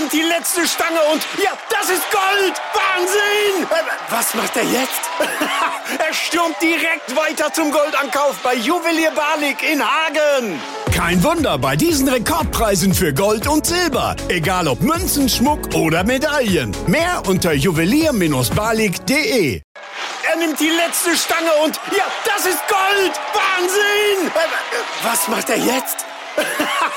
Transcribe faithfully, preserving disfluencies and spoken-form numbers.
nimmt die letzte Stange und ja, das ist Gold! Wahnsinn! Äh, was macht er jetzt? Er stürmt direkt weiter zum Goldankauf bei Juwelier Barlik in Hagen. Kein Wunder bei diesen Rekordpreisen für Gold und Silber. Egal ob Münzen, Schmuck oder Medaillen. Mehr unter juwelier Bindestrich barlik punkt de. Er nimmt die letzte Stange und ja, das ist Gold! Wahnsinn! Äh, was macht er jetzt?